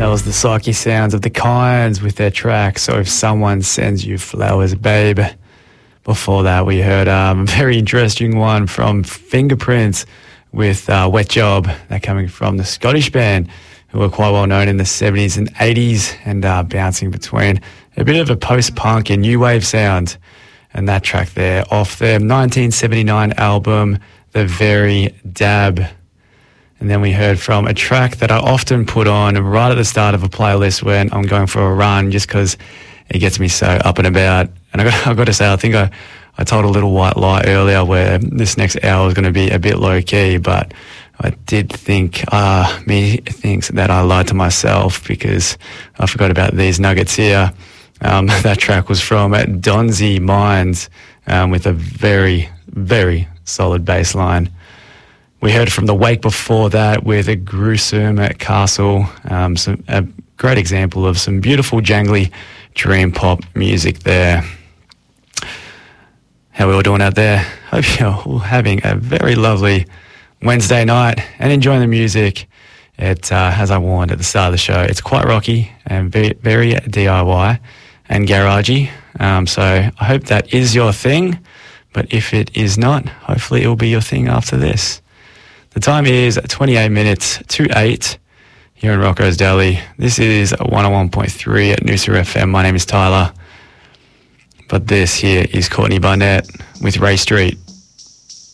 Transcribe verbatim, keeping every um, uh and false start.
That was the Psyche Sounds of the Kinds with their track So If Someone Sends You Flowers, Babe. Before that, we heard um, a very interesting one from Fingerprints with uh, Wet Job. They're coming from the Scottish band who were quite well known in the seventies and eighties and uh, bouncing between a bit of a post-punk and new wave sound. And that track there off their nineteen seventy-nine album, The Very Dab. And then we heard from a track that I often put on right at the start of a playlist when I'm going for a run just because it gets me so up and about. And I got, I got to say, I think I, I told a little white lie earlier where this next hour was going to be a bit low-key, but I did think, uh, me thinks that I lied to myself because I forgot about these nuggets here. Um, that track was from Donzy Minds um, with a very, very solid bass line. We heard from The Wake before that with a gruesome Castle, um, some, a great example of some beautiful jangly dream pop music there. How are we all doing out there? Hope you're all having a very lovely Wednesday night and enjoying the music. It, uh, as I warned at the start of the show, it's quite rocky and very, very D I Y and garagey. Um, so I hope that is your thing, but if it is not, hopefully it will be your thing after this. The time is twenty-eight minutes to eight here in Rocco's Deli. This is one oh one point three at Noosa F M. My name is Tyler, but this here is Courtney Barnett with Ray Street.